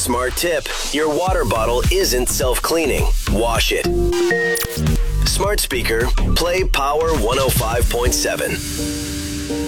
Smart tip. Your water bottle isn't self-cleaning. Wash it. Smart speaker. Play Power 105.7.